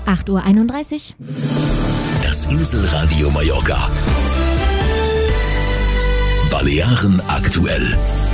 8:31 Uhr. Das Inselradio Mallorca. Balearen aktuell.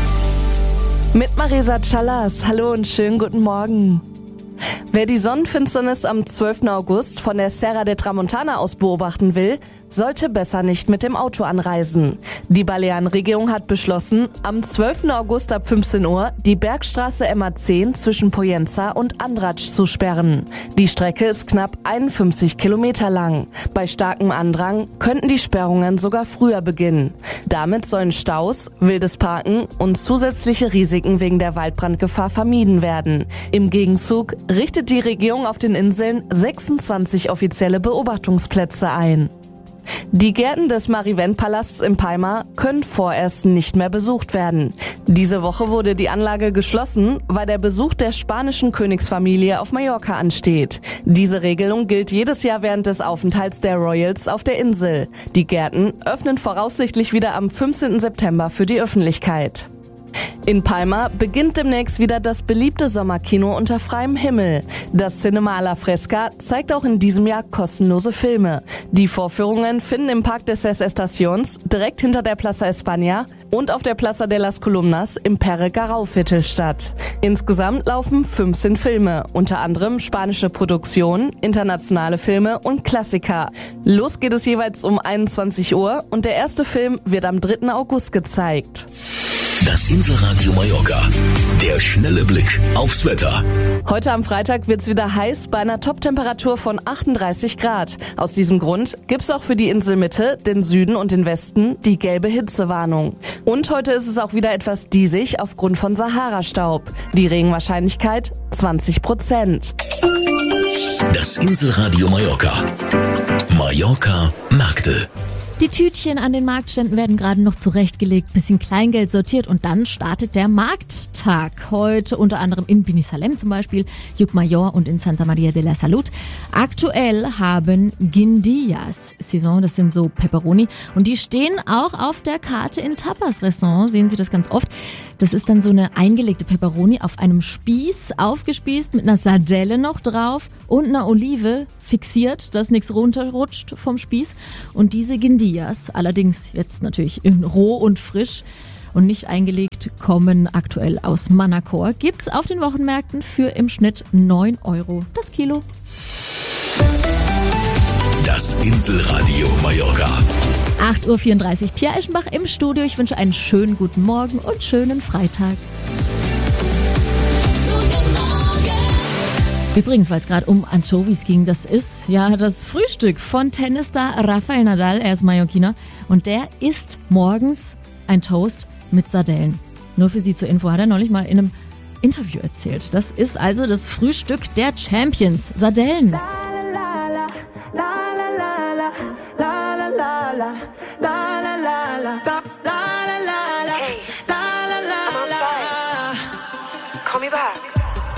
Mit Marisa Chalas. Hallo und schönen guten Morgen. Wer die Sonnenfinsternis am 12. August von der Serra de Tramontana aus beobachten will, sollte besser nicht mit dem Auto anreisen. Die Balearenregierung hat beschlossen, am 12. August ab 15 Uhr die Bergstraße MA10 zwischen Pollença und Andratx zu sperren. Die Strecke ist knapp 51 Kilometer lang. Bei starkem Andrang könnten die Sperrungen sogar früher beginnen. Damit sollen Staus, wildes Parken und zusätzliche Risiken wegen der Waldbrandgefahr vermieden werden. Im Gegenzug richtet die Regierung auf den Inseln 26 offizielle Beobachtungsplätze ein. Die Gärten des Marivent-Palasts in Palma können vorerst nicht mehr besucht werden. Diese Woche wurde die Anlage geschlossen, weil der Besuch der spanischen Königsfamilie auf Mallorca ansteht. Diese Regelung gilt jedes Jahr während des Aufenthalts der Royals auf der Insel. Die Gärten öffnen voraussichtlich wieder am 15. September für die Öffentlichkeit. In Palma beginnt demnächst wieder das beliebte Sommerkino unter freiem Himmel. Das Cinema a la Fresca zeigt auch in diesem Jahr kostenlose Filme. Die Vorführungen finden im Park de Ses Estacions direkt hinter der Plaza España und auf der Plaza de las Columnas im Pere Garau-Viertel statt. Insgesamt laufen 15 Filme, unter anderem spanische Produktionen, internationale Filme und Klassiker. Los geht es jeweils um 21 Uhr und der erste Film wird am 3. August gezeigt. Das Inselradio Mallorca. Der schnelle Blick aufs Wetter. Heute am Freitag wird's wieder heiß bei einer Toptemperatur von 38 Grad. Aus diesem Grund gibt's auch für die Inselmitte, den Süden und den Westen die gelbe Hitzewarnung. Und heute ist es auch wieder etwas diesig aufgrund von Sahara-Staub. Die Regenwahrscheinlichkeit 20%. Das Inselradio Mallorca. Mallorca Märkte. Die Tütchen an den Marktständen werden gerade noch zurechtgelegt, bisschen Kleingeld sortiert und dann startet der Markttag. Heute unter anderem in Binissalem zum Beispiel, Llucmajor und in Santa Maria de la Salud. Aktuell haben Guindillas Saison, das sind so Peperoni und die stehen auch auf der Karte in Tapas-Restaurants, sehen Sie das ganz oft. Das ist dann so eine eingelegte Peperoni auf einem Spieß, aufgespießt mit einer Sardelle noch drauf und einer Olive fixiert, dass nichts runterrutscht vom Spieß. Und diese Guindillas, allerdings jetzt natürlich in roh und frisch und nicht eingelegt, kommen aktuell aus Manacor. Gibt's auf den Wochenmärkten für im Schnitt 9 € das Kilo. Das Inselradio Mallorca. 8:34 Uhr. Pia Eschenbach im Studio. Ich wünsche einen schönen guten Morgen und schönen Freitag. Übrigens, weil es gerade um Anchovies ging, das ist ja das Frühstück von Tennisstar Rafael Nadal, er ist Mallorquiner und der isst morgens ein Toast mit Sardellen. Nur für Sie zur Info, hat er neulich mal in einem Interview erzählt. Das ist also das Frühstück der Champions, Sardellen. La la la la la la la la la la la la la